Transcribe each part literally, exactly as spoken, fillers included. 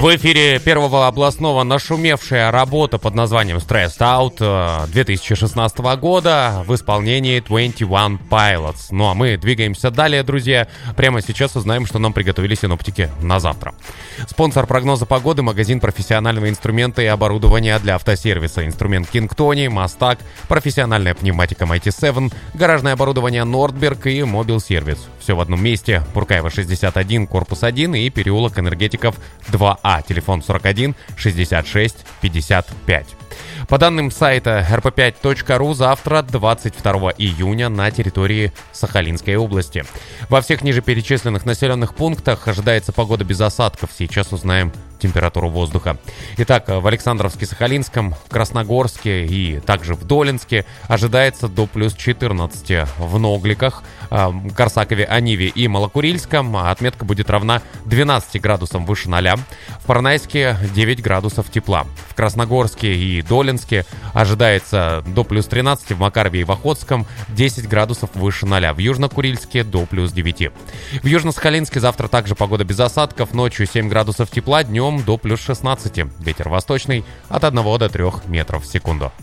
В эфире Первого областного нашумевшая работа под названием Stressed Out две тысячи шестнадцатого года в исполнении двадцать один Pilots. Ну а мы двигаемся далее, друзья. Прямо сейчас узнаем, что нам приготовили синоптики на завтра. Спонсор прогноза погоды — магазин профессионального инструмента и оборудования для автосервиса. Инструмент Кингтони, Мастак, профессиональная пневматика Mighty семь, гаражное оборудование Нордберг и Мобил Сервис. Все в одном месте. Пуркаева шестьдесят один, корпус один и переулок Энергетиков два А. Телефон сорок один шестьдесят шесть пятьдесят пять. По данным сайта эр пэ пять точка ру, завтра, двадцать второго июня, на территории Сахалинской области. Во всех ниже перечисленных населенных пунктах ожидается погода без осадков. Сейчас узнаем температуру воздуха. Итак, в Александровске-Сахалинском, Красногорске и также в Долинске ожидается до плюс четырнадцати. В Ногликах, Корсакове, Аниве и Малокурильском отметка будет равна двенадцати градусам выше ноля. В Парнайске девять градусов тепла. В Красногорске и Долинске ожидается до плюс тринадцати, в Макарове и в Охотском десять градусов выше ноля. В Южно-Курильске до плюс девяти. В Южно-Сахалинске завтра также погода без осадков. Ночью семь градусов тепла, днем до плюс шестнадцати. Ветер восточный от одного до трёх метров в секунду.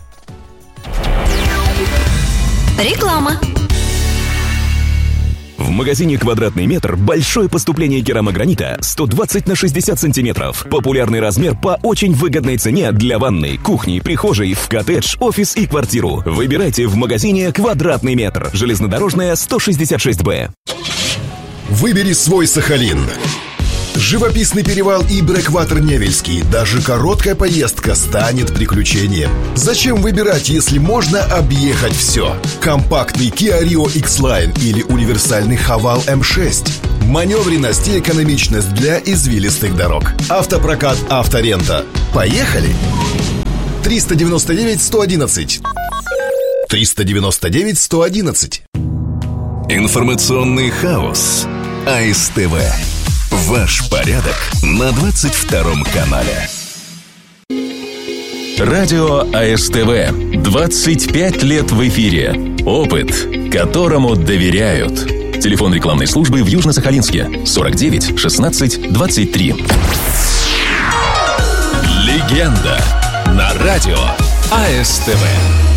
Реклама. В магазине «Квадратный метр» большое поступление керамогранита сто двадцать на шестьдесят сантиметров. Популярный размер по очень выгодной цене для ванной, кухни, прихожей, в коттедж, офис и квартиру. Выбирайте в магазине «Квадратный метр». Железнодорожная, сто шестьдесят шесть Б. Выбери свой Сахалин. Живописный перевал и Брэкватер Невельский. Даже короткая поездка станет приключением. Зачем выбирать, если можно объехать все? Компактный Kia Rio X-Line или универсальный Haval эм шесть. Маневренность и экономичность для извилистых дорог. Автопрокат «Авторента». Поехали! триста девяносто девять сто одиннадцать. триста девяносто девять сто одиннадцать. Информационный хаос. а эс тэ вэ. Ваш порядок на двадцать втором канале. Радио а эс тэ вэ. двадцать пять лет в эфире. Опыт, которому доверяют. Телефон рекламной службы в Южно-Сахалинске сорок девять шестнадцать двадцать три. Легенда на радио а эс тэ вэ.